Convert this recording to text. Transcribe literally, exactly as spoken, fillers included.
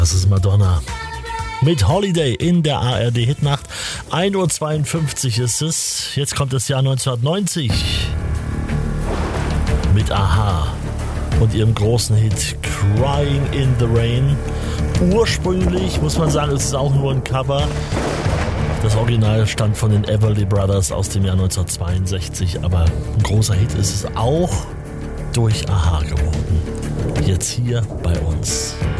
Das ist Madonna mit Holiday in der A R D-Hitnacht. ein Uhr zweiundfünfzig ist es. Jetzt kommt das Jahr neunzehnhundertneunzig mit Aha und ihrem großen Hit Crying in the Rain. Ursprünglich, muss man sagen, ist es auch nur ein Cover. Das Original stammt von den Everly Brothers aus dem Jahr neunzehnhundertzweiundsechzig, aber ein großer Hit ist es auch durch Aha geworden. Jetzt hier bei uns.